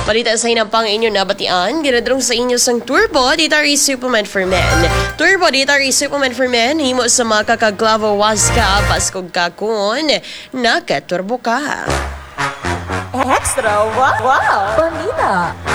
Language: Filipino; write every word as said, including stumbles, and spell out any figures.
Balita sa inang pang inyo nabatian, ginadrong sa inyo sang Turbo Dietary Supplement for Men. Turbo Dietary Supplement for Men, himo sa mga kakaglavo waska, baskog kakon, nakaturbo ka. Extra wow! Wow! Balita!